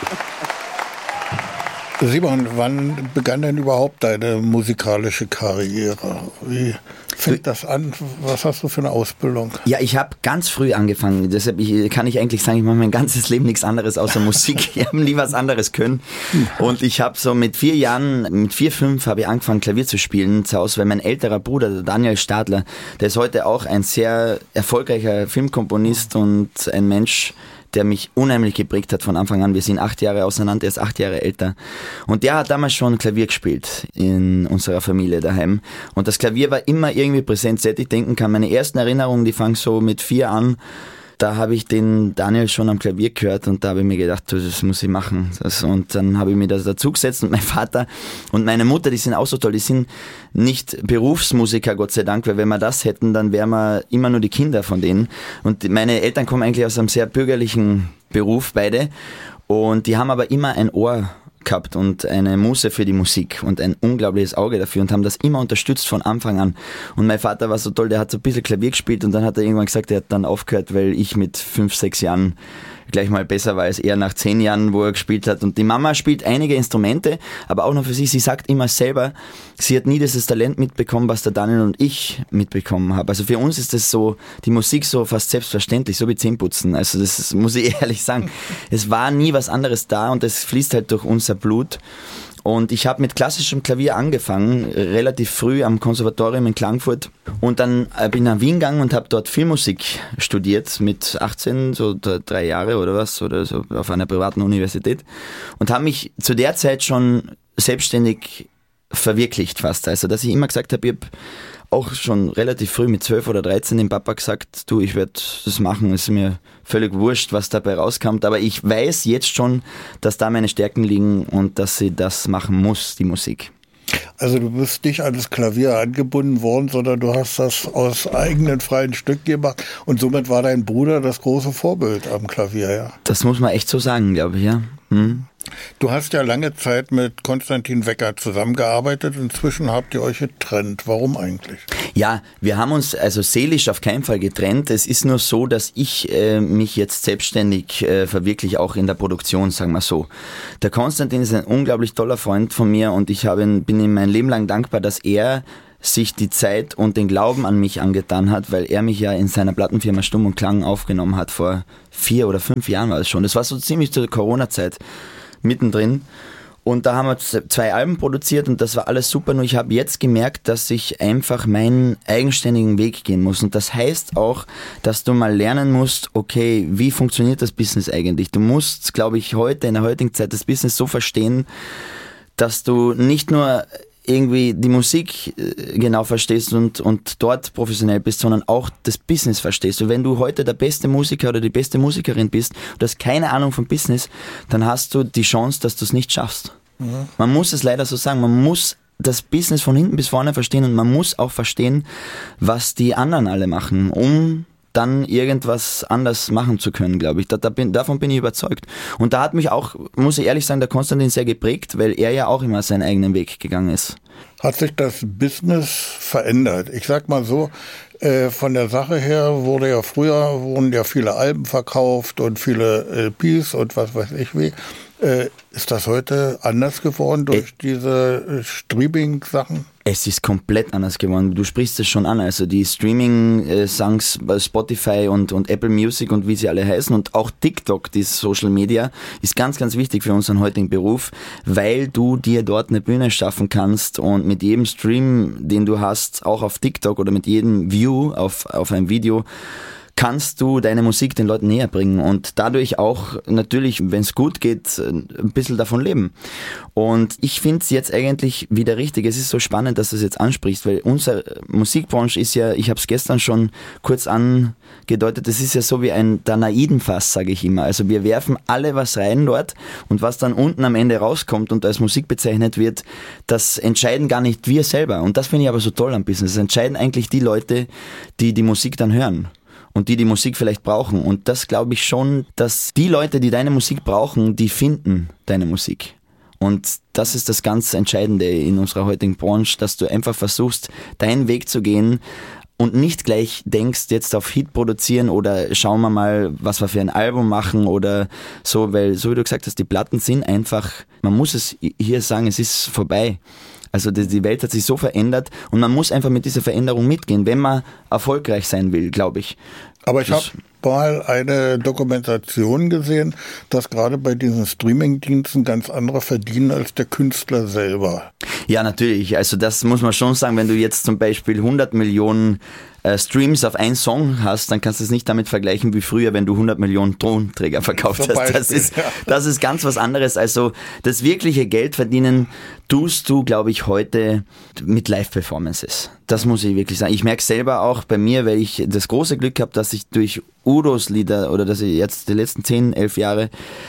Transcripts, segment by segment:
Simon, wann begann denn überhaupt deine musikalische Karriere? Wie fängt das an? Was hast du für eine Ausbildung? Ja, ich habe ganz früh angefangen. Deshalb kann ich eigentlich sagen, ich mache mein ganzes Leben nichts anderes außer Musik. Ich habe nie was anderes können. Und ich habe so mit 4 Jahren, mit 4, 5 habe ich angefangen Klavier zu spielen zu Hause, weil mein älterer Bruder, der Daniel Stadler, der ist heute auch ein sehr erfolgreicher Filmkomponist und ein Mensch, der mich unheimlich geprägt hat von Anfang an. Wir sind 8 Jahre auseinander, er ist 8 Jahre älter. Und der hat damals schon Klavier gespielt in unserer Familie daheim. Und das Klavier war immer irgendwie präsent, seit ich denken kann. Meine ersten Erinnerungen, die fangen so mit 4 an. Da habe ich den Daniel schon am Klavier gehört und da habe ich mir gedacht, das muss ich machen. Und dann habe ich mir das dazu gesetzt und mein Vater und meine Mutter, die sind auch so toll, die sind nicht Berufsmusiker, Gott sei Dank, weil wenn wir das hätten, dann wären wir immer nur die Kinder von denen. Und meine Eltern kommen eigentlich aus einem sehr bürgerlichen Beruf, beide. Und die haben aber immer ein Ohr gehabt und eine Muße für die Musik und ein unglaubliches Auge dafür und haben das immer unterstützt von Anfang an. Und mein Vater war so toll, der hat so ein bisschen Klavier gespielt und dann hat er irgendwann gesagt, er hat dann aufgehört, weil ich mit 5, 6 Jahren gleich mal besser war als er nach 10 Jahren, wo er gespielt hat. Und die Mama spielt einige Instrumente, aber auch noch für sie sagt immer selber, sie hat nie dieses Talent mitbekommen, was der Daniel und ich mitbekommen haben. Also für uns ist das so, die Musik so fast selbstverständlich, so wie Zähneputzen. Also das muss ich ehrlich sagen. Es war nie was anderes da und es fließt halt durch unser Blut. Und ich habe mit klassischem Klavier angefangen, relativ früh am Konservatorium in Klagenfurt. Und dann bin ich nach Wien gegangen und habe dort Filmmusik studiert mit 18, so 3 Jahre oder was, oder so auf einer privaten Universität. Und habe mich zu der Zeit schon selbstständig verwirklicht fast. Also dass ich immer gesagt habe, ich habe auch schon relativ früh mit 12 oder 13 dem Papa gesagt, du, ich werde das machen, es ist mir völlig wurscht, was dabei rauskommt, aber ich weiß jetzt schon, dass da meine Stärken liegen und dass sie das machen muss, die Musik. Also du bist nicht an das Klavier angebunden worden, sondern du hast das aus eigenen freien Stück gemacht und somit war dein Bruder das große Vorbild am Klavier, ja? Das muss man echt so sagen, glaube ich, ja. Du hast ja lange Zeit mit Konstantin Wecker zusammengearbeitet. Inzwischen habt ihr euch getrennt. Warum eigentlich? Ja, wir haben uns also seelisch auf keinen Fall getrennt. Es ist nur so, dass ich mich jetzt selbstständig verwirkliche, auch in der Produktion, sagen wir so. Der Konstantin ist ein unglaublich toller Freund von mir und ich bin ihm mein Leben lang dankbar, dass er sich die Zeit und den Glauben an mich angetan hat, weil er mich ja in seiner Plattenfirma Stumm und Klang aufgenommen hat, vor 4 oder 5 Jahren war es schon. Das war so ziemlich zur Corona-Zeit mittendrin. Und da haben wir 2 Alben produziert und das war alles super, nur ich habe jetzt gemerkt, dass ich einfach meinen eigenständigen Weg gehen muss. Und das heißt auch, dass du mal lernen musst, okay, wie funktioniert das Business eigentlich? Du musst, glaube ich, heute, in der heutigen Zeit, das Business so verstehen, dass du nicht nur irgendwie die Musik genau verstehst und dort professionell bist, sondern auch das Business verstehst. Und wenn du heute der beste Musiker oder die beste Musikerin bist und hast keine Ahnung vom Business, dann hast du die Chance, dass du es nicht schaffst. Mhm. Man muss es leider so sagen, man muss das Business von hinten bis vorne verstehen und man muss auch verstehen, was die anderen alle machen, um dann irgendwas anders machen zu können, glaube ich. Davon bin ich überzeugt. Und da hat mich auch, muss ich ehrlich sagen, der Konstantin sehr geprägt, weil er ja auch immer seinen eigenen Weg gegangen ist. Hat sich das Business verändert? Ich sag mal so, von der Sache her wurden ja viele Alben verkauft und viele LPs und was weiß ich wie. Ist das heute anders geworden durch diese Streaming-Sachen? Es ist komplett anders geworden. Du sprichst es schon an. Also die Streaming-Songs bei Spotify und Apple Music und wie sie alle heißen und auch TikTok, die Social Media, ist ganz, ganz wichtig für unseren heutigen Beruf, weil du dir dort eine Bühne schaffen kannst und mit jedem Stream, den du hast, auch auf TikTok oder mit jedem View auf ein Video, kannst du deine Musik den Leuten näher bringen und dadurch auch natürlich, wenn es gut geht, ein bisschen davon leben. Und ich finde es jetzt eigentlich wieder richtig. Es ist so spannend, dass du es jetzt ansprichst, weil unsere Musikbranche ist ja, ich habe es gestern schon kurz angedeutet, das ist ja so wie ein Danaidenfass, sage ich immer. Also wir werfen alle was rein dort und was dann unten am Ende rauskommt und als Musik bezeichnet wird, das entscheiden gar nicht wir selber. Und das finde ich aber so toll am Business. Das entscheiden eigentlich die Leute, die die Musik dann hören. Und die Musik vielleicht brauchen. Und das glaube ich schon, dass die Leute, die deine Musik brauchen, die finden deine Musik. Und das ist das ganz Entscheidende in unserer heutigen Branche, dass du einfach versuchst, deinen Weg zu gehen und nicht gleich denkst, jetzt auf Hit produzieren oder schauen wir mal, was wir für ein Album machen oder so, weil, so wie du gesagt hast, die Platten sind einfach, man muss es hier sagen, es ist vorbei. Also die Welt hat sich so verändert und man muss einfach mit dieser Veränderung mitgehen, wenn man erfolgreich sein will, glaube ich. Aber ich habe mal eine Dokumentation gesehen, dass gerade bei diesen Streamingdiensten ganz andere verdienen als der Künstler selber. Ja, natürlich. Also das muss man schon sagen, wenn du jetzt zum Beispiel 100 Millionen Streams auf einen Song hast, dann kannst du es nicht damit vergleichen wie früher, wenn du 100 Millionen Tonträger verkauft hast. Das ist ganz was anderes. Also das wirkliche Geld verdienen tust du, glaube ich, heute mit Live-Performances. Das muss ich wirklich sagen. Ich merke selber auch bei mir, weil ich das große Glück habe, dass ich durch Udos Lieder oder dass ich jetzt die letzten 10, 11 Jahre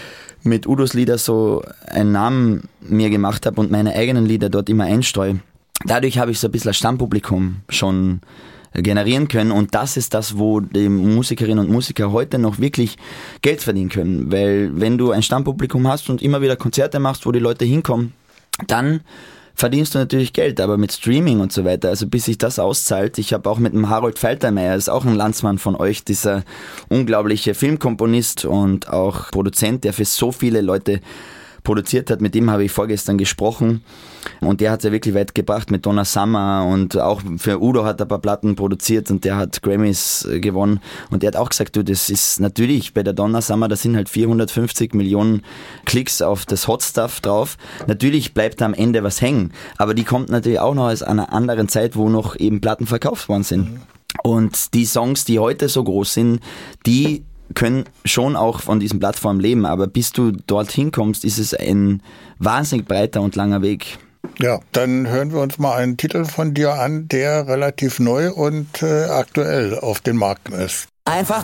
mit Udos Lieder so einen Namen mir gemacht habe und meine eigenen Lieder dort immer einstreue. Dadurch habe ich so ein bisschen ein Stammpublikum schon generieren können und das ist das, wo die Musikerinnen und Musiker heute noch wirklich Geld verdienen können, weil wenn du ein Stammpublikum hast und immer wieder Konzerte machst, wo die Leute hinkommen, dann verdienst du natürlich Geld, aber mit Streaming und so weiter, also bis sich das auszahlt, ich habe auch mit dem Harold Faltermeier, ist auch ein Landsmann von euch, dieser unglaubliche Filmkomponist und auch Produzent, der für so viele Leute produziert hat, mit dem habe ich vorgestern gesprochen und der hat es ja wirklich weit gebracht mit Donna Summer und auch für Udo hat er ein paar Platten produziert und der hat Grammys gewonnen und der hat auch gesagt, du, das ist natürlich bei der Donna Summer, da sind halt 450 Millionen Klicks auf das Hot Stuff drauf, natürlich bleibt da am Ende was hängen, aber die kommt natürlich auch noch aus einer anderen Zeit, wo noch eben Platten verkauft worden sind und die Songs, die heute so groß sind, die können schon auch von diesen Plattformen leben, aber bis du dorthin kommst, ist es ein wahnsinnig breiter und langer Weg. Ja, dann hören wir uns mal einen Titel von dir an, der relativ neu und aktuell auf den Markt ist. Einfach